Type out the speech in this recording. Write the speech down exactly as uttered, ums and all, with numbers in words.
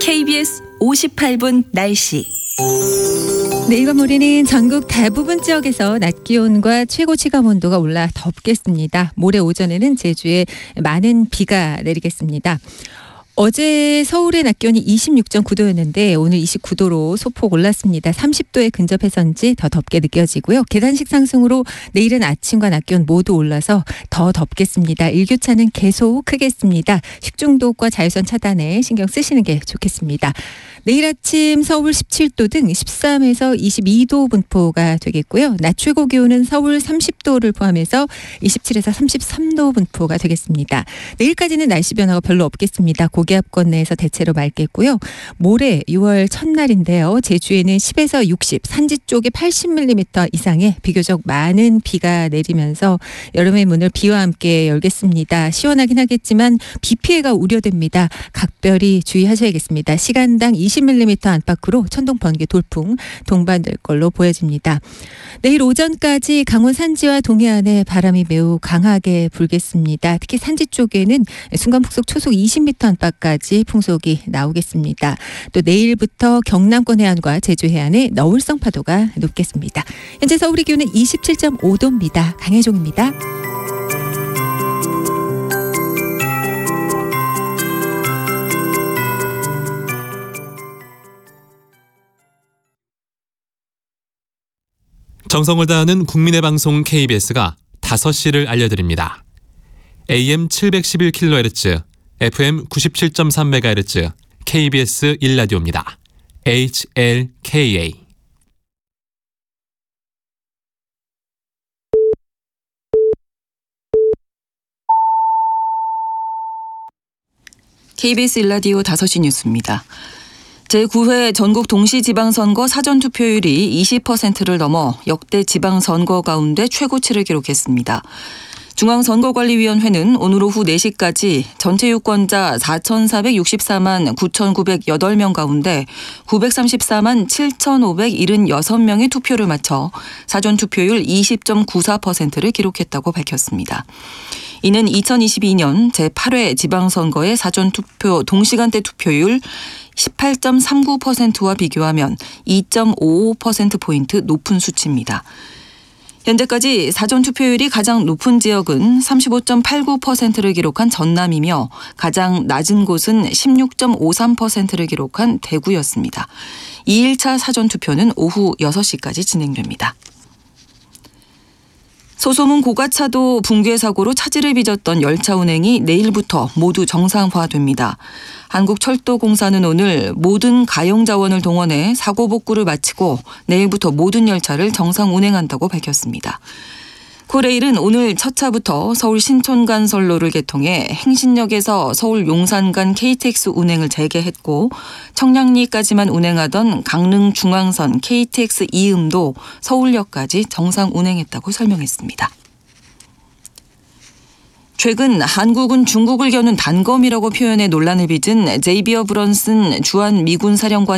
케이비에스 오십팔 분 날씨. 내일과 모레는 전국 대부분 지역에서 낮 기온과 최고 체감 온도가 올라 덥겠습니다. 모레 오전에는 제주에 많은 비가 내리겠습니다. 어제 서울의 낮 기온이 이십육 점 구 도였는데 오늘 이십구 도로 소폭 올랐습니다. 삼십 도에 근접해서인지 더 덥게 느껴지고요. 계단식 상승으로 내일은 아침과 낮 기온 모두 올라서 더 덥겠습니다. 일교차는 계속 크겠습니다. 식중독과 자외선 차단에 신경 쓰시는 게 좋겠습니다. 내일 아침 서울 십칠 도 등 십삼에서 이십이 도 분포가 되겠고요. 낮 최고 기온은 서울 삼십 도를 포함해서 이십칠에서 삼십삼 도 분포가 되겠습니다. 내일까지는 날씨 변화가 별로 없겠습니다. 고기압권 내에서 대체로 맑겠고요. 모레 유월 첫날인데요. 제주에는 십에서 육십, 산지 쪽에 팔십 밀리미터 이상의 비교적 많은 비가 내리면서 여름의 문을 비와 함께 열겠습니다. 시원하긴 하겠지만 비 피해가 우려됩니다. 각별히 주의하셔야겠습니다. 시간당 이십 밀리미터 안팎으로 천둥, 번개, 돌풍 동반될 걸로 보여집니다. 내일 오전까지 강원 산지와 동해안에 바람이 매우 강하게 불겠습니다. 특히 산지 쪽에는 순간풍속 초속 이십 미터 안팎까지 풍속이 나오겠습니다. 또 내일부터 경남권 해안과 제주 해안에 너울성 파도가 높겠습니다. 현재 서울의 기온은 이십칠 점 오 도입니다. 강혜종입니다. 정성을 다하는 국민의 방송 케이비에스가 다섯 시를 알려드립니다. 에이엠 칠백십일 킬로헤르츠, 에프엠 구십칠 점 삼 메가헤르츠, 케이비에스 일 라디오입니다. 에이치엘케이에이. 케이비에스 일 라디오 다섯 시 뉴스입니다. 제구 회 전국 동시지방선거 사전투표율이 이십 퍼센트를 넘어 역대 지방선거 가운데 최고치를 기록했습니다. 중앙선거관리위원회는 오늘 오후 네 시까지 전체 유권자 사천사백육십사만 구천구백팔 명 가운데 구백삼십사만 칠천오백칠십육 명의 투표를 마쳐 사전투표율 이십 점 구사 퍼센트를 기록했다고 밝혔습니다. 이는 이천이십이 년 제팔 회 지방선거의 사전투표 동시간대 투표율 십팔 점 삼구 퍼센트와 비교하면 이 점 오오 퍼센트포인트 높은 수치입니다. 현재까지 사전투표율이 가장 높은 지역은 삼십오 점 팔구 퍼센트를 기록한 전남이며 가장 낮은 곳은 십육 점 오삼 퍼센트를 기록한 대구였습니다. 이 일차 사전투표는 오후 여섯 시까지 진행됩니다. 소소문 고가차도 붕괴 사고로 차질을 빚었던 열차 운행이 내일부터 모두 정상화됩니다. 한국철도공사는 오늘 모든 가용 자원을 동원해 사고 복구를 마치고 내일부터 모든 열차를 정상 운행한다고 밝혔습니다. 코레일은 오늘 첫 차부터 서울 신촌 간 선로를 개통해 행신역에서 서울 용산 간 케이티엑스 운행을 재개했고 청량리까지만 운행하던 강릉 중앙선 케이티엑스 이음도 서울역까지 정상 운행했다고 설명했습니다. 최근 한국은 중국을 겨눈 단검이라고 표현해 논란을 빚은 제이비어 브런슨 주한 미군 사령관